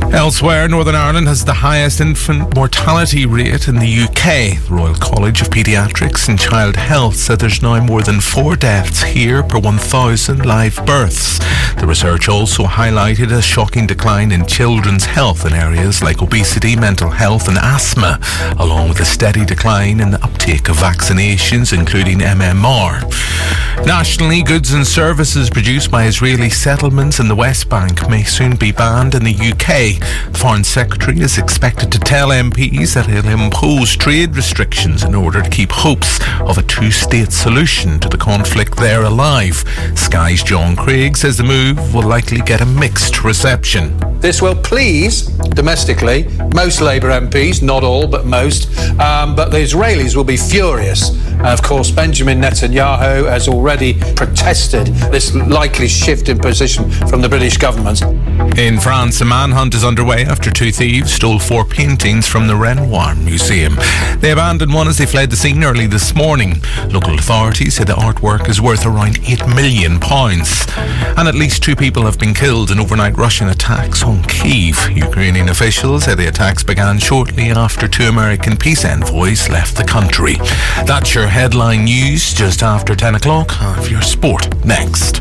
Elsewhere, Northern Ireland has the highest infant mortality rate in the UK. The Royal College of Paediatrics and Child Health said there's now more than 4 deaths here per 1,000 live births. The research also highlighted a shocking decline in children's health in areas like obesity, mental health and asthma, along with a steady decline in the uptake of vaccinations, including MMR. Nationally, goods and services produced by Israeli settlements in the West Bank may soon be banned in the UK. The Foreign Secretary is expected to tell MPs that he'll impose trade restrictions in order to keep hopes of a two-state solution to the conflict there alive. Sky's John Craig says the move will likely get a mixed reception. This will please, domestically, most Labour MPs, not all, but most, but the Israelis will be furious. Of course, Benjamin Netanyahu has already protested this likely shift in position from the British government. In France, a manhunt is underway after 2 thieves stole 4 paintings from the Renoir Museum. They abandoned one as they fled the scene early this morning. Local authorities say the artwork is worth around £8 million. And at least 2 people have been killed in overnight Russian attacks on Kyiv. Ukrainian officials say the attacks began shortly after 2 American peace envoys left the country. That's your headline news just after 10 o'clock. Have your sport next.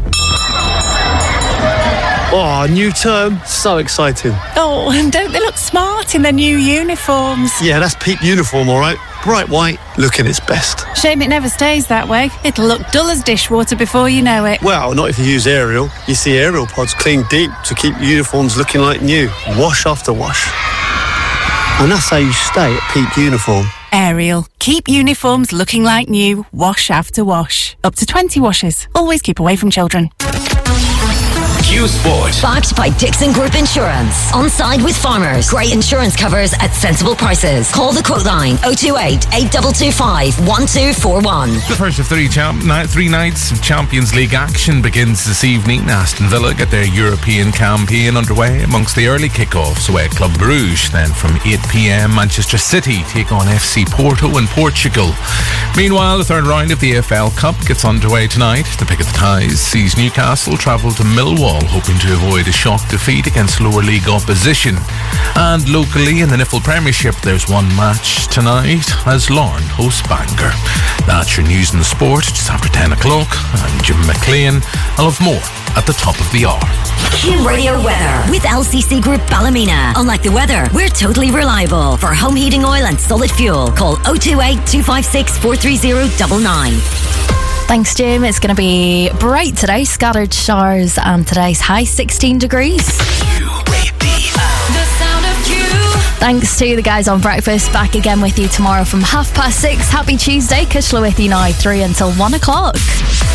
Oh, new term. So exciting. Oh, and don't they look smart in their new uniforms? Yeah, that's Peep uniform, all right. Bright white, looking its best. Shame it never stays that way. It'll look dull as dishwater before you know it. Well, not if you use Ariel. You see Ariel pods clean deep to keep uniforms looking like new. Wash after wash. And that's how you stay at Peep uniform. Ariel. Keep uniforms looking like new. Wash after wash. Up to 20 washes. Always keep away from children. Q Sport. Backed by Dixon Group Insurance. On side with farmers. Great insurance covers at sensible prices. Call the quote line 028 8225 1241. The first of 3 nights of Champions League action begins this evening. Aston Villa get their European campaign underway amongst the early kickoffs away at Club Brugge. Then from 8 p.m, Manchester City take on FC Porto in Portugal. Meanwhile, the third round of the EFL Cup gets underway tonight. The pick of the ties sees Newcastle travel to Millwall, hoping to avoid a shock defeat against lower league opposition. And locally in the Niffle Premiership, there's one match tonight as Larne hosts Bangor. That's your news and sport just after 10 o'clock. I'm Jim McLean. I'll have more at the top of the hour. Q Radio weather with LCC Group Ballymena. Unlike the weather, we're totally reliable. For home heating oil and solid fuel, call 028 256 43099. Thanks, Jim. It's going to be bright today, scattered showers, and today's high 16 degrees. Thanks to the guys on breakfast. Back again with you tomorrow from 6:30. Happy Tuesday. Kushla with you now, 3 until 1 o'clock.